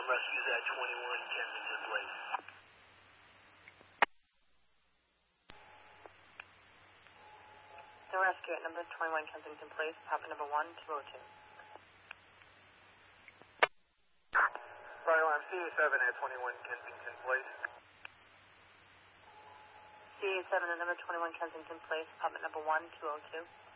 rescues at 21 Kensington Place. The rescue at number 21 Kensington Place, Papa number 1202. Bravo, I'm CA7 at 21 Kensington Place. CA7 at number 21 Kensington Place, Papa number 1202.